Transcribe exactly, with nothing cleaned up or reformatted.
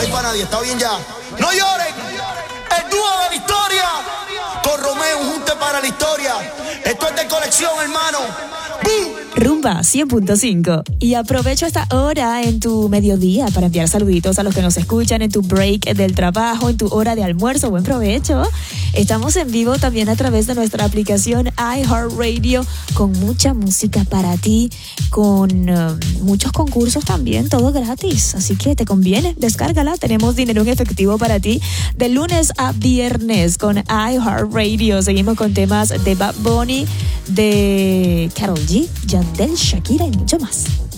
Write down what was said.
hay para nadie, está bien ya. No lloren, el dúo de la historia, con Romeo, un junte para la historia. Esto es de colección, hermano. ¡Bum! Rumba cien punto cinco. Y aprovecho esta hora en tu mediodía para enviar saluditos a los que nos escuchan en tu break del trabajo, en tu hora de almuerzo. Buen provecho. Estamos en vivo también a través de nuestra aplicación iHeartRadio con mucha música para ti, con uh, muchos concursos también, todo gratis. Así que te conviene, descárgala. Tenemos dinero en efectivo para ti de lunes a viernes con iHeartRadio. Seguimos con temas de Bad Bunny, de Karol G, Yandel, Shakira y mucho más.